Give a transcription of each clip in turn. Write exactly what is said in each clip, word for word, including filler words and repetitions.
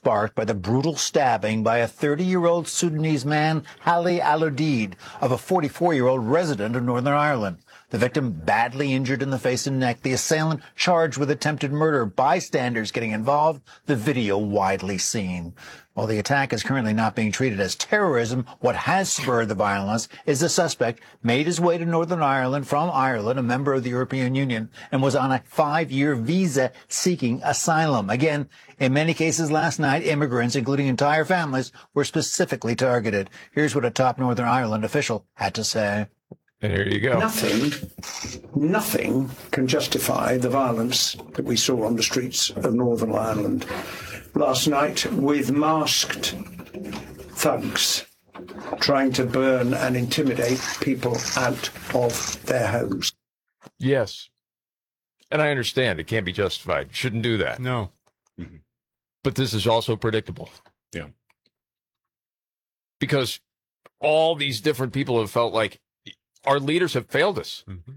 sparked by the brutal stabbing by a thirty-year-old Sudanese man, Hali Al-Odeid, of a forty-four-year-old resident of Northern Ireland. The victim badly injured in the face and neck. The assailant charged with attempted murder. Bystanders getting involved. The video widely seen. While the attack is currently not being treated as terrorism, what has spurred the violence is the suspect made his way to Northern Ireland from Ireland, a member of the European Union, and was on a five-year visa seeking asylum. Again, in many cases last night, immigrants, including entire families, were specifically targeted. Here's what a top Northern Ireland official had to say. And here you go. Nothing, nothing can justify the violence that we saw on the streets of Northern Ireland last night with masked thugs trying to burn and intimidate people out of their homes. Yes. And I understand it can't be justified. Shouldn't do that. No. Mm-hmm. But this is also predictable. Yeah. Because all these different people have felt like our leaders have failed us. Mm-hmm.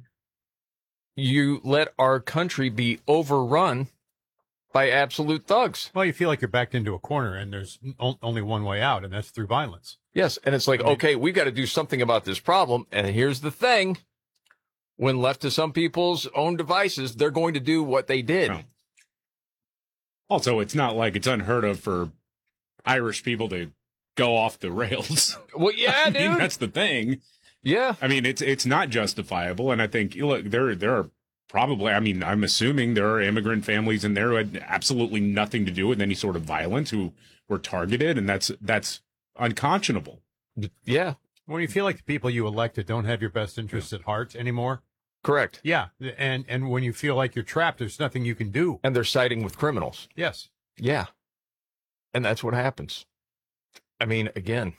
You let our country be overrun by absolute thugs. Well, you feel like you're backed into a corner and there's o- only one way out, and that's through violence. Yes. And it's like, I mean, okay, we've got to do something about this problem. And here's the thing. When left to some people's own devices, they're going to do what they did. Oh. Also, it's not like it's unheard of for Irish people to go off the rails. Well, yeah, I dude. mean, that's the thing. Yeah. I mean, it's it's not justifiable. And I think, look, there, there are probably, I mean, I'm assuming there are immigrant families in there who had absolutely nothing to do with any sort of violence who were targeted. And that's that's unconscionable. Yeah. When you feel like the people you elected don't have your best interests at heart anymore. Correct. Yeah. And, and when you feel like you're trapped, there's nothing you can do. And they're siding with criminals. Yes. Yeah. And that's what happens. I mean, again,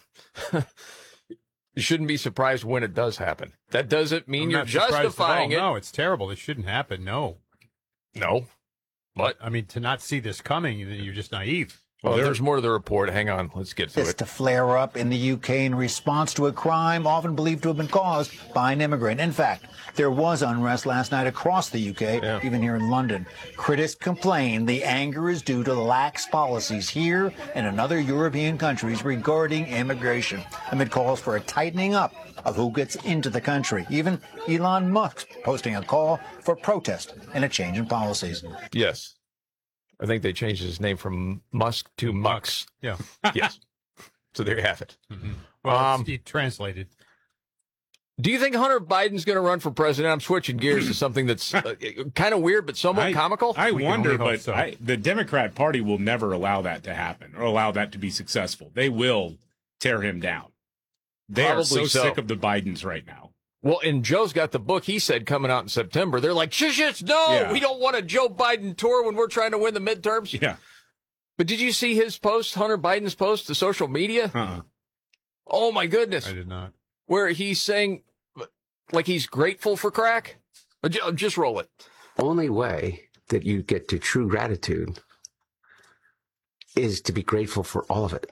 you shouldn't be surprised when it does happen. That doesn't mean I'm you're not surprised at all. justifying it. No, it's terrible. This shouldn't happen. No. No. But, I mean, to not see this coming, you're just naive. well, there's more to the report. Hang on. Let's get to This it. to flare up in the U K in response to a crime often believed to have been caused by an immigrant. In fact, there was unrest last night across the U K, Yeah. even here in London. Critics complain the anger is due to lax policies here and in other European countries regarding immigration, amid calls for a tightening up of who gets into the country. Even Elon Musk posting a call for protest and a change in policies. Yes. I think they changed his name from Musk to Mux. Yeah. Yes. So there you have it. Mm-hmm. Well, Um, it's, it's translated. Do you think Hunter Biden's going to run for president? I'm switching gears to something that's uh, kind of weird, but somewhat I, comical. I We can wonder, only hope but so. I, the Democrat Party will never allow that to happen or allow that to be successful. They will tear him down. They Probably are so, so. sick of the Bidens right now. Well, and Joe's got the book, he said, coming out in September. They're like, shush, shush, no, Yeah. we don't want a Joe Biden tour when we're trying to win the midterms. Yeah. But did you see his post, Hunter Biden's post to social media? Uh-uh. Oh, my goodness. I did not. Where he's saying, like he's grateful for crack? Uh, ju- Just roll it. Only way that you get to true gratitude is to be grateful for all of it.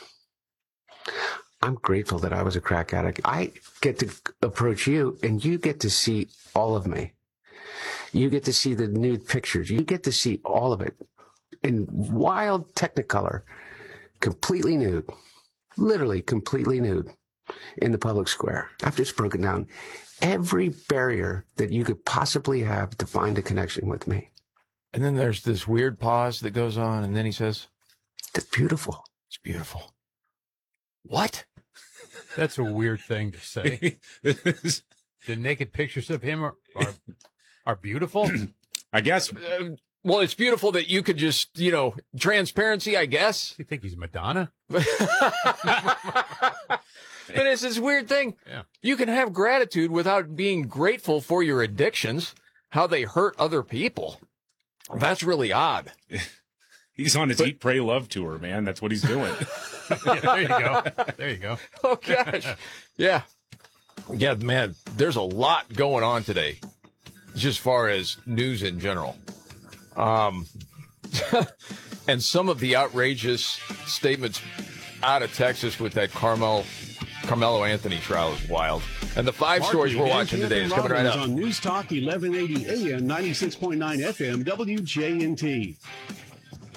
I'm grateful that I was a crack addict. I get to approach you and you get to see all of me. You get to see the nude pictures. You get to see all of it in wild technicolor, completely nude, literally completely nude in the public square. I've just broken down every barrier that you could possibly have to find a connection with me. And then there's this weird pause that goes on, and then he says, That's beautiful. it's beautiful. What? That's a weird thing to say. The naked pictures of him are are, are beautiful. I guess. Uh, well, it's beautiful that you could just, you know, transparency, I guess. You think he's Madonna? But it's this weird thing. Yeah. You can have gratitude without being grateful for your addictions, how they hurt other people. That's really odd. He's on his But- Eat, Pray, Love tour, man. That's what he's doing. Yeah, there you go. There you go. Oh, gosh. Yeah. Yeah, man, there's a lot going on today, just as far as news in general. Um, and some of the outrageous statements out of Texas with that Carmel, Carmelo Anthony trial is wild. And the five stories we're watching today is coming right up. On News Talk eleven eighty A M, ninety-six point nine F M, W J N T.